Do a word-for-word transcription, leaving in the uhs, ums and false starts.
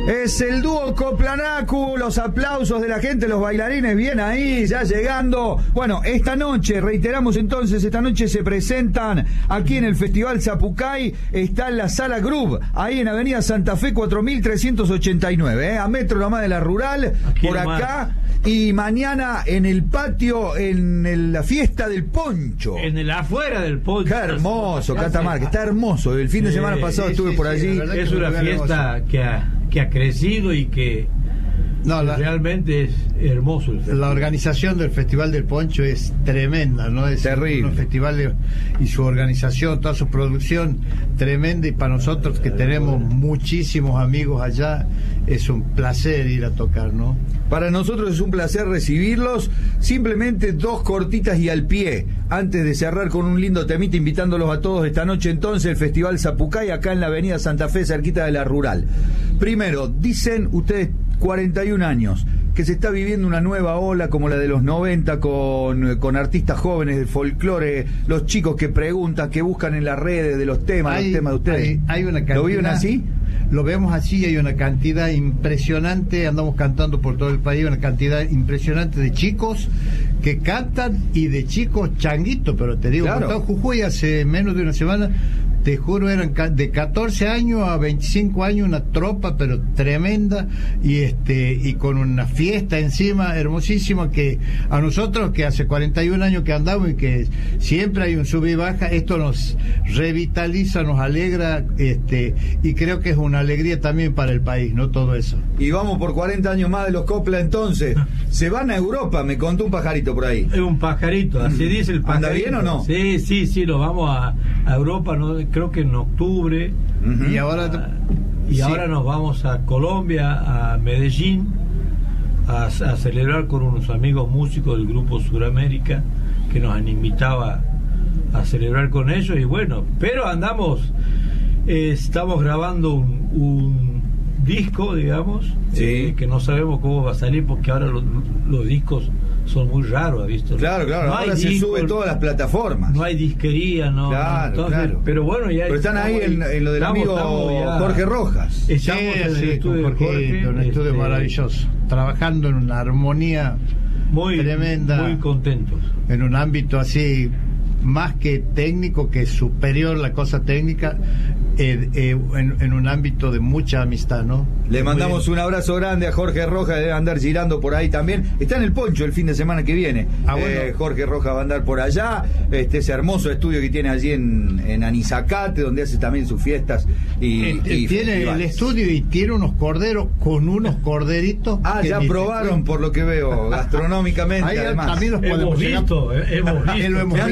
Es el dúo Coplanacu, los aplausos de la gente, los bailarines bien ahí, ya llegando. Bueno, esta noche, reiteramos entonces, esta noche se presentan aquí en el Festival Zapucay, está en la Sala Groove, ahí en Avenida Santa Fe cuatro mil trescientos ochenta y nueve, ¿eh? A metro nomás de la Rural, aquí por acá. Y mañana en el patio, en el, la fiesta del poncho. En el afuera del poncho. Qué hermoso, Catamarca, está hermoso. El fin de semana pasado sí, estuve sí, por allí. Sí, es una fiesta que ha, que ha crecido y que no, la, realmente es hermoso el festival. La organización del Festival del Poncho es tremenda, ¿no? Es terrible. Un festival de, y su organización, toda su producción tremenda, y para nosotros que tenemos muchísimos amigos allá, es un placer ir a tocar, ¿no? Para nosotros es un placer recibirlos. Simplemente dos cortitas y al pie, antes de cerrar con un lindo temita, invitándolos a todos esta noche entonces, el Festival Zapucay, acá en la Avenida Santa Fe, cerquita de la Rural. Primero, dicen ustedes cuarenta y un años, que se está viviendo una nueva ola como la de los noventa con, con artistas jóvenes del folclore, los chicos que preguntan, que buscan en las redes de los temas, hay, los temas de ustedes. Hay, hay una cantidad, ¿lo viven así? Lo vemos así, hay una cantidad impresionante, andamos cantando por todo el país, una cantidad impresionante de chicos que cantan y de chicos changuitos, pero te digo, claro. Por Jujuy hace menos de una semana, te juro, eran de catorce años a veinticinco años, una tropa pero tremenda, y este y con una fiesta encima hermosísima, que a nosotros que hace cuarenta y un años que andamos y que siempre hay un sub y baja, esto nos revitaliza, nos alegra, este y creo que es una alegría también para el país, ¿no? Todo eso. Y vamos por cuarenta años más de los Copla entonces. Se van a Europa, me contó un pajarito por ahí. Es un pajarito, así dice el pajarito. ¿Anda bien o no? Sí, sí, sí, nos vamos a, a Europa, ¿no? Creo que en octubre. Uh-huh. Y ahora a, y sí. ahora nos vamos a Colombia, a Medellín, a, a celebrar con unos amigos músicos del grupo Suramérica que nos han invitado a, a celebrar con ellos. Y bueno, pero andamos, eh, estamos grabando un, un disco, digamos, sí. eh, que no sabemos cómo va a salir porque ahora los, los discos son muy raros, ¿has visto? Claro, claro, no ahora se discos, sube todas las plataformas. No hay disquería, no. Claro, entonces, claro. Pero bueno, ya. Pero están ahí en, en lo del estamos, amigo estamos ya, Jorge Rojas. Estamos sí, en el sí, estudio Jorge, de Jorge, un estudio este, maravilloso, trabajando en una armonía muy tremenda, muy contentos. En un ámbito así, más que técnico, que superior la cosa técnica, eh, eh, en, en un ámbito de mucha amistad, ¿no? Le mandamos un abrazo grande a Jorge Rojas, debe andar girando por ahí también. Está en el Poncho el fin de semana que viene. Ah, bueno. eh, Jorge Rojas va a andar por allá. Este ese hermoso estudio que tiene allí en, en Anizacate, donde hace también sus fiestas y, eh, y tiene festivales. el estudio y tiene unos corderos con unos corderitos. Ah, ya probaron por lo que veo, gastronómicamente. Ahí además. también los podemos Hemos llegar. visto, eh, hemos visto. Lo hemos